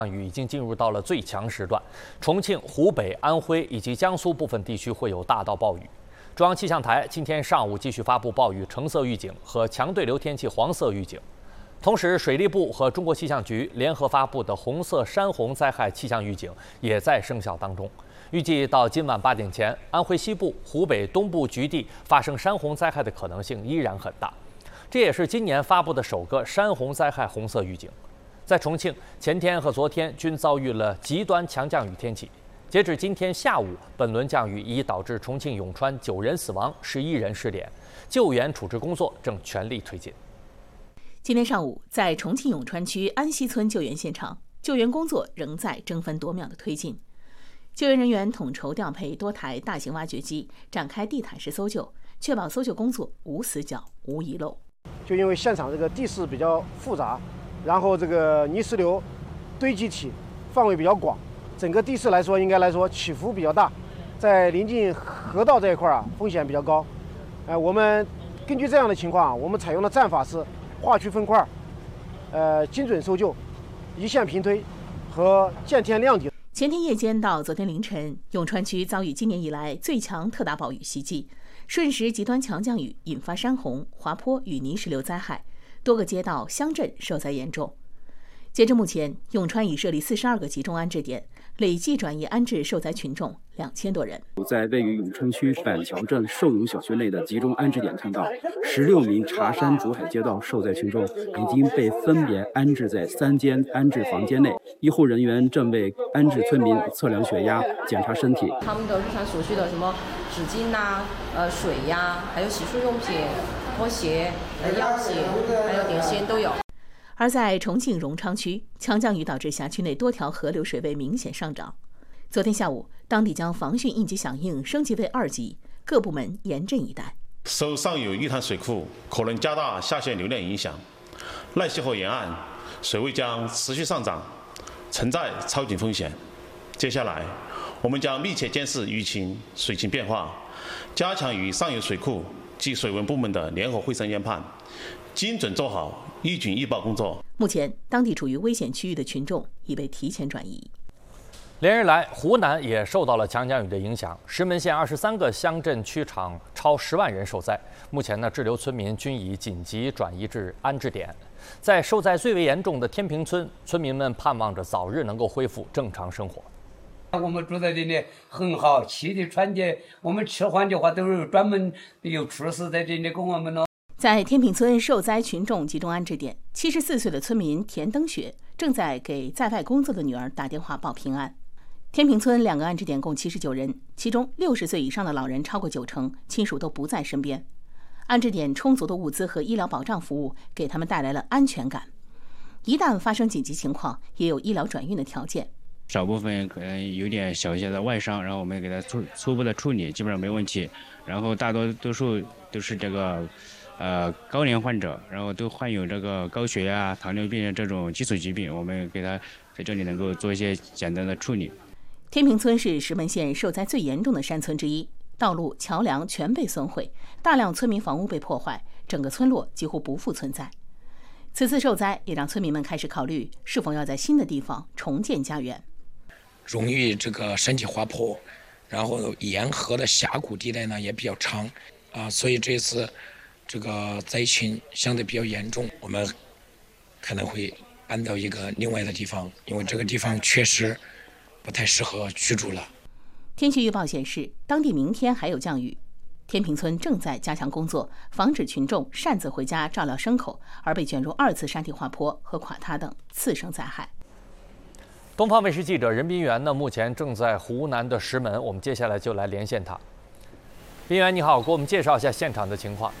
雨已经进入到了最强时段，重庆、湖北、安徽以及江苏部分地区会有大到暴雨。中央气象台今天上午继续发布暴雨橙色预警和强对流天气黄色预警，同时水利部和中国气象局联合发布的红色山洪灾害气象预警也在生效当中。预计到今晚8点前，安徽西部、湖北东部局地发生山洪灾害的可能性依然很大。这也是今年发布的首个山洪灾害红色预警。在重庆，前天和昨天均遭遇了极端强降雨天气。截至今天下午，本轮降雨已导致重庆永川9人死亡，11人失联，救援处置工作正全力推进。 今天上午，在重庆永川区安溪村救援现场，救援工作仍在争分夺秒的推进。救援人员统筹调配多台大型挖掘机，展开地毯式搜救，确保搜救工作无死角、无遗漏。 就因为现场这个地势比较复杂，然后这个泥石流堆积体范围比较广，整个地势来说应该来说起伏比较大，在临近河道这一块风险比较高。我们根据这样的情况，我们采用的战法是划区分块，精准搜救、一线平推和见天亮地。 前天夜间到昨天凌晨，永川区遭遇今年以来最强特大暴雨袭击，瞬时极端强降雨引发山洪、滑坡与泥石流灾害，多个街道、乡镇受灾严重。截至目前，永川已设立42个集中安置点，累计转移安置受灾群众2000多人。 在位于永川区板桥镇寿永小学内的集中安置点看到，16名茶山竹海街道受灾群众已经被分别安置在3间安置房间内，医护人员正为安置村民测量血压、检查身体。 他们的日常所需的什么纸巾呐、水呀，还有洗漱用品、拖鞋、药品，还有点心都有。 而在重庆荣昌区，强降雨导致辖区内多条河流水位明显上涨。昨天下午，当地将防汛应急响应升级为2级，各部门严阵以待。 受上游玉潭水库可能加大下泄流量影响，奈溪河沿岸水位将持续上涨，存在超警风险。接下来，我们将密切监视雨情、水情变化，加强与上游水库及水文部门的联合会审研判，精准做好预警预报工作。 目前，当地处于危险区域的群众已被提前转移。 连日来，湖南也受到了强降雨的影响，石门县23个乡镇区场超10万人受灾。目前滞留村民均已紧急转移至安置点。在受灾最为严重的天平村，村民们盼望着早日能够恢复正常生活。 我们住在这里很好，气的穿的，我们吃饭的话都是专门有厨师在这里给我们了。 在天平村受灾群众集中安置点，74岁的村民田登雪正在给在外工作的女儿打电话报平安。天平村2个安置点共79人，其中60岁以上的老人超过90%，亲属都不在身边。安置点充足的物资和医疗保障服务给他们带来了安全感。一旦发生紧急情况，也有医疗转运的条件。 少部分可能有点小些的外伤，然后我们给他初步的处理，基本上没问题。然后多数都是这个高龄患者，然后都患有这个高血压、糖尿病这种基础疾病，我们给他在这里能够做一些简单的处理。 天平村是石门县受灾最严重的山村之一，道路、桥梁全被损毁，大量村民房屋被破坏，整个村落几乎不复存在。此次受灾也让村民们开始考虑是否要在新的地方重建家园。 容易这个山体滑坡，然后沿河的峡谷地带呢也比较长所以这次这个灾情相对比较严重，我们可能会搬到一个另外的地方，因为这个地方确实不太适合居住了。 天气预报显示，当地明天还有降雨。天平村正在加强工作，防止群众擅自回家照料牲口，而被卷入2次山体滑坡和垮塌等次生灾害。 东方卫视记者任彬源目前正在湖南的石门，我们接下来就来连线他。彬源你好，给我们介绍一下现场的情况。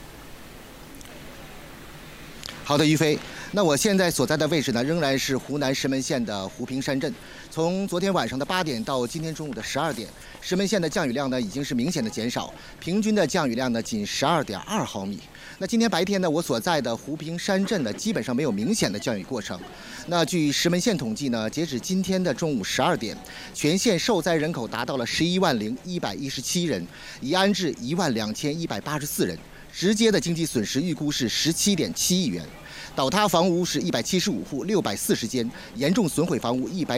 好的，于飞。那我现在所在的位置呢，仍然是湖南石门县的湖平山镇。从昨天晚上的8点到今天中午的12点，石门县的降雨量呢已经是明显的减少，平均的降雨量呢仅12.2毫米。那今天白天呢，我所在的湖平山镇呢基本上没有明显的降雨过程。那据石门县统计呢，截止今天的中午12点，全县受灾人口达到了11.117人，已安置12184人，直接的经济损失预估是17.7亿元。倒塌房屋是175户640间，严重损毁房屋100